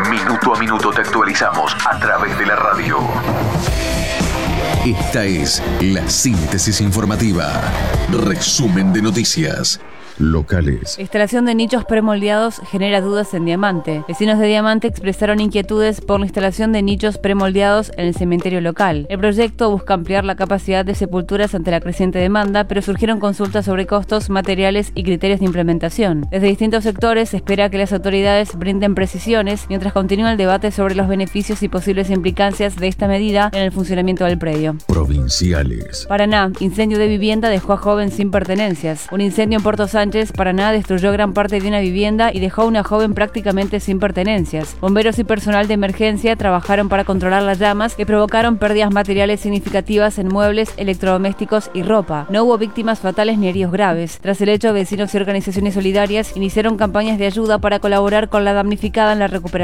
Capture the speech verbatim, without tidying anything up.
Minuto a minuto te actualizamos a través de la radio. Esta es la síntesis informativa. Resumen de noticias locales. Instalación de nichos premoldeados genera dudas en Diamante. Vecinos de Diamante expresaron inquietudes por la instalación de nichos premoldeados en el cementerio local. El proyecto busca ampliar la capacidad de sepulturas ante la creciente demanda, pero surgieron consultas sobre costos, materiales y criterios de implementación. Desde distintos sectores se espera que las autoridades brinden precisiones mientras continúa el debate sobre los beneficios y posibles implicancias de esta medida en el funcionamiento del predio. Provinciales. Paraná, incendio de vivienda dejó a joven sin pertenencias. Un incendio en Puerto Sánchez, Paraná, destruyó gran parte de una vivienda y dejó a una joven prácticamente sin pertenencias. Bomberos y personal de emergencia trabajaron para controlar las llamas que provocaron pérdidas materiales significativas en muebles, electrodomésticos y ropa. No hubo víctimas fatales ni heridos graves. Tras el hecho, vecinos y organizaciones solidarias iniciaron campañas de ayuda para colaborar con la damnificada en la recuperación.